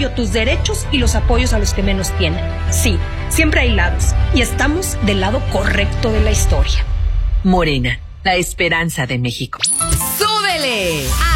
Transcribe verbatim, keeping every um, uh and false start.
diario tus derechos y los apoyos a los que menos tienen. Sí, siempre hay lados y estamos del lado correcto de la historia. Morena, la esperanza de México. ¡Súbele!